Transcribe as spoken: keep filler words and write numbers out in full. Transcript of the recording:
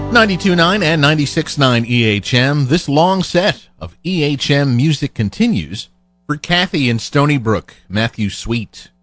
ninety-two point nine and ninety-six point nine E H M. This long set of E H M music continues for Kathy in Stony Brook, Matthew Sweet.